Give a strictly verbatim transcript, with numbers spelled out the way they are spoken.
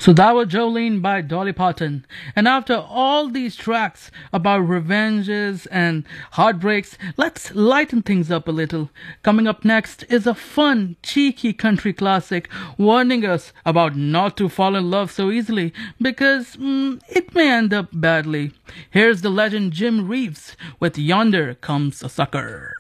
So that was Jolene by Dolly Parton. And after all these tracks about revenges and heartbreaks, let's lighten things up a little. Coming up next is a fun, cheeky country classic warning us about not to fall in love so easily because mm, it may end up badly. Here's the legend Jim Reeves with Yonder Comes a Sucker.